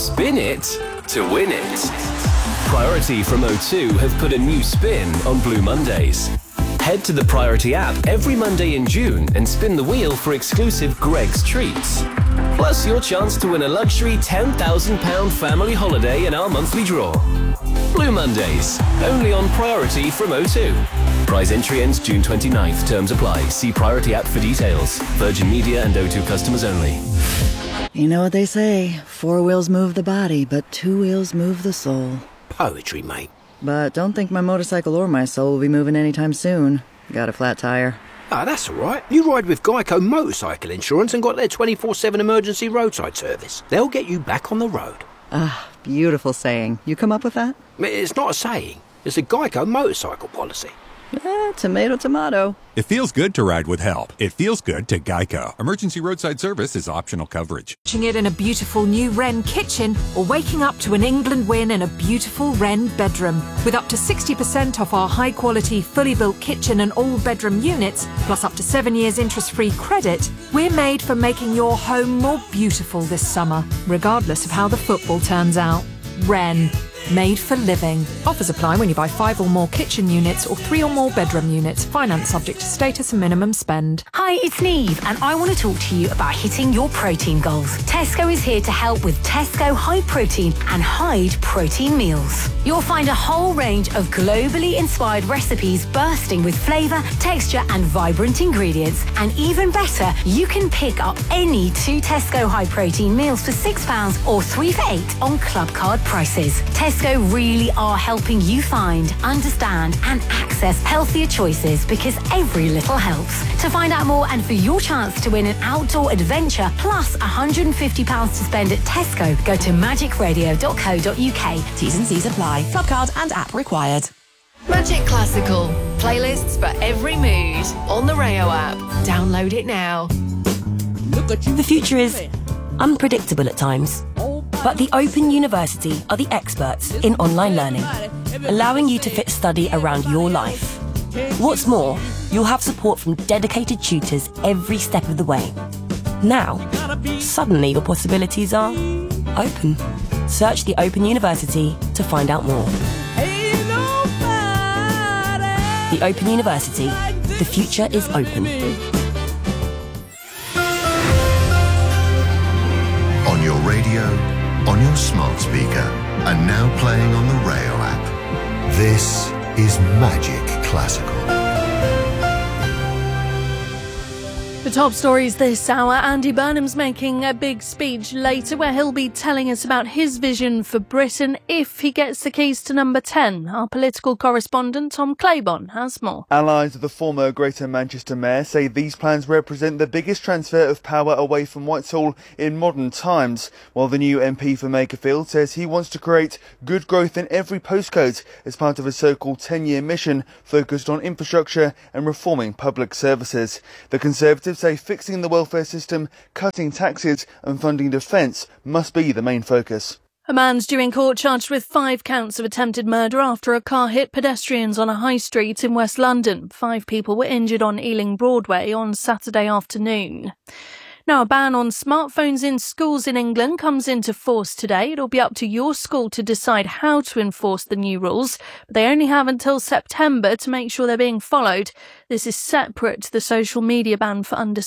Spin it to win it. Priority from O2 have put a new spin on Blue Mondays. Head to the Priority app every Monday in June and spin the wheel for exclusive Greggs treats. Plus your chance to win a luxury £10,000 family holiday in our monthly draw. Blue Mondays, only on Priority from O2. Prize entry ends June 29th. Terms apply. See Priority app for details. Virgin Media and O2 customers only. You know what they say, 4 wheels move the body, but 2 wheels move the soul. Poetry, mate. But don't think my motorcycle or my soul will be moving anytime soon. Got a flat tire. Ah, that's all right. You ride with Geico Motorcycle Insurance and got their 24/7 emergency roadside service. They'll get you back on the road. Ah, beautiful saying. You come up with that? It's not a saying. It's a Geico motorcycle policy. Tomato, tomato. It feels good to ride with help. It feels good to Geico. Emergency roadside service is optional coverage. Watching it in a beautiful new Wren kitchen or waking up to an England win in a beautiful Wren bedroom. With up to 60% off our high-quality, fully built kitchen and all-bedroom units, plus up to 7 years interest-free credit, we're made for making your home more beautiful this summer, regardless of how the football turns out. Wren. Made for living. Offers apply when you buy 5 or more kitchen units or 3 or more bedroom units. Finance subject to status and minimum spend. Hi, it's Neve, and I want to talk to you about hitting your protein goals. Tesco is here to help with Tesco High Protein and Hyde Protein Meals. You'll find a whole range of globally inspired recipes bursting with flavour, texture and vibrant ingredients. And even better, you can pick up any 2 Tesco High Protein meals for £6 or 3 for £8 on club card prices. Tesco really are helping you find, understand and access healthier choices because every little helps. To find out more and for your chance to win an outdoor adventure plus £150 to spend at Tesco, go to magicradio.co.uk. T's and C's apply. Club card and app required. Magic Classical. Playlists for every mood. On the Rayo app. Download it now. The future is unpredictable at times. But the Open University are the experts in online learning, allowing you to fit study around your life. What's more, you'll have support from dedicated tutors every step of the way. Now, suddenly your possibilities are open. Search the Open University to find out more. The Open University. The future is open. On your radio, on your smart speaker, and now playing on the Rayo app. This is Magic Classical. The top stories this hour. Andy Burnham's making a big speech later where he'll be telling us about his vision for Britain if he gets the keys to number 10. Our political correspondent Tom Claiborne has more. Allies of the former Greater Manchester Mayor say these plans represent the biggest transfer of power away from Whitehall in modern times, while the new MP for Makerfield says he wants to create good growth in every postcode as part of a so-called 10-year mission focused on infrastructure and reforming public services. The Conservatives say fixing the welfare system, cutting taxes and funding defence must be the main focus. A man's due in court charged with 5 counts of attempted murder after a car hit pedestrians on a high street in West London. 5 people were injured on Ealing Broadway on Saturday afternoon. Now, a ban on smartphones in schools in England comes into force today. It'll be up to your school to decide how to enforce the new rules, but they only have until September to make sure they're being followed. This is separate to the social media ban for under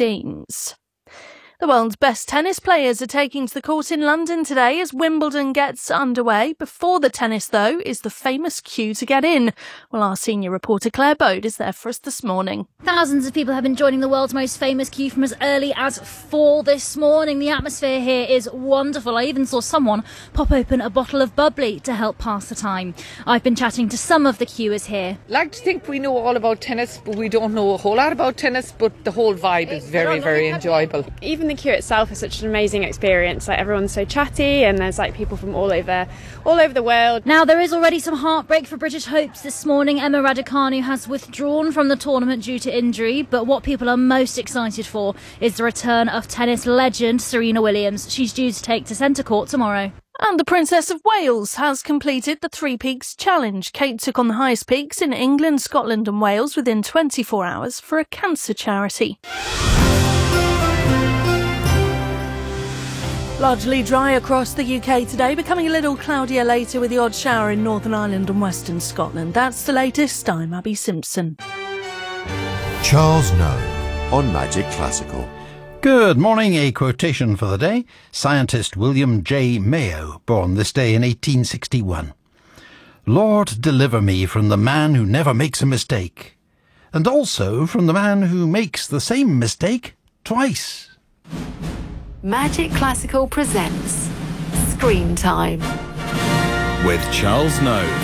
16s. The world's best tennis players are taking to the court in London today as Wimbledon gets underway. Before the tennis, though, is the famous queue to get in. Well, our senior reporter Claire Bode is there for us this morning. Thousands of people have been joining the world's most famous queue from as early as 4 this morning. The atmosphere here is wonderful. I even saw someone pop open a bottle of bubbly to help pass the time. I've been chatting to some of the queuers here. Like to think we know all about tennis, but we don't know a whole lot about tennis, but the whole vibe is very, very enjoyable. Even the queue itself is such an amazing experience. Like, everyone's so chatty and there's like people from all over the world. Now, there is already some heartbreak for British hopes this morning. Emma Raducanu has withdrawn from the tournament due to injury, but what people are most excited for is the return of tennis legend Serena Williams. She's due to take to centre court tomorrow. And the Princess of Wales has completed the Three Peaks Challenge. Kate took on the highest peaks in England, Scotland and Wales within 24 hours for a cancer charity. Largely dry across the UK today, becoming a little cloudier later with the odd shower in Northern Ireland and Western Scotland. That's the latest. I'm Abby Simpson. Charles Noe on Magic Classical. Good morning. A quotation for the day. Scientist William J. Mayo, born this day in 1861. Lord, deliver me from the man who never makes a mistake, and also from the man who makes the same mistake twice. Magic Classical presents Screen Time with Charles Nove.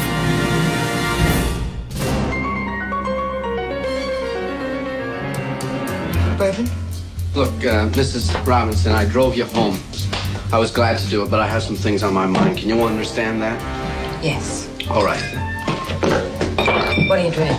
Bourbon? Look, Mrs. Robinson, I drove you home. I was glad to do it, but I have some things on my mind. Can you understand that? Yes. All right. What do you drink?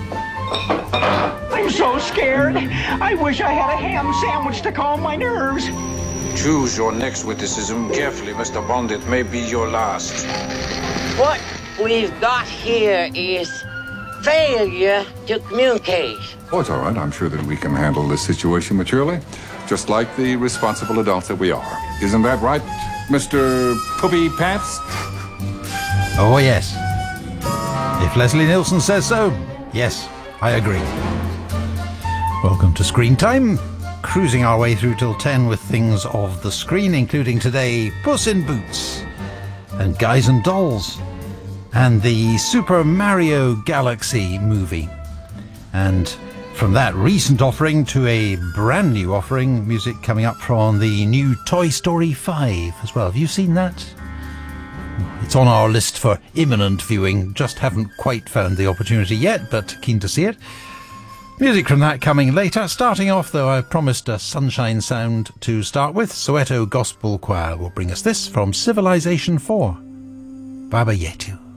I'm so scared. I wish I had a ham sandwich to calm my nerves. Choose your next witticism carefully, Mr. Bond. It may be your last. What we've got here is failure to communicate. Oh, it's all right. I'm sure that we can handle this situation maturely, just like the responsible adults that we are. Isn't that right, Mr. Poopy Pants? Oh, yes. If Leslie Nielsen says so, yes, I agree. Welcome to Screen Time. Cruising our way through till 10 with things of the screen, including today Puss in Boots and Guys and Dolls and the Super Mario Galaxy movie. And from that recent offering to a brand new offering, music coming up from the new Toy Story 5 as well. Have you seen that? It's on our list for imminent viewing. Just haven't quite found the opportunity yet, but keen to see it. Music from that coming later. Starting off, though, I promised a sunshine sound to start with. Soweto Gospel Choir will bring us this from Civilization 4. Baba Yetu.